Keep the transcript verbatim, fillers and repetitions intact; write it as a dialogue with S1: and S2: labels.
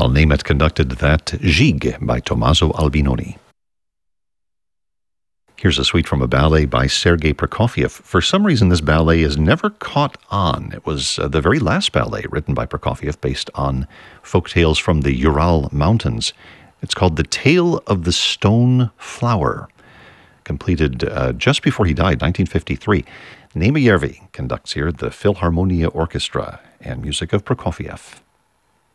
S1: While Nemeth conducted that Gigue by Tommaso Albinoni. Here's a suite from a ballet by Sergei Prokofiev. For some reason, this ballet is never caught on. It was uh, the very last ballet written by Prokofiev based on folk tales from the Ural Mountains. It's called The Tale of the Stone Flower, completed uh, just before he died, nineteen fifty-three. Nema Järvi conducts here the Philharmonia Orchestra and music of Prokofiev.